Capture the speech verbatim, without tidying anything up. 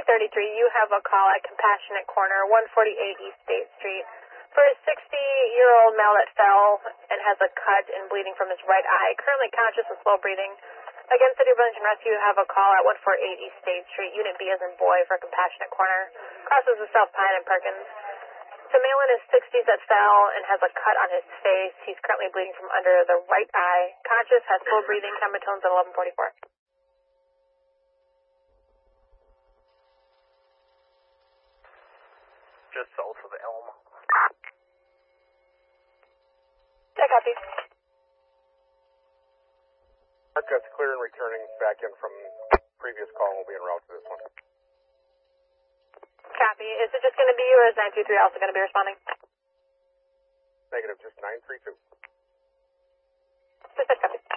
thirty-three, you have a call at Compassionate Corner, one forty-eight East State Street, for a sixty-year-old male that fell and has a cut and bleeding from his right eye, currently conscious and slow breathing. Again, City of Burlington Rescue, you have a call at one forty-eight East State Street, Unit B as in boy, for Compassionate Corner, crosses the South Pine and Perkins. It's a male in his sixties that fell and has a cut on his face. He's currently bleeding from under the right eye, conscious, has slow breathing, chematones at eleven forty-four. Just south of Elm. I copy. That's clear and returning back in from previous call. We'll be en route to this one. Copy. Is it just going to be you, or is nine two three also going to be responding? Negative, just nine three two. Just copy.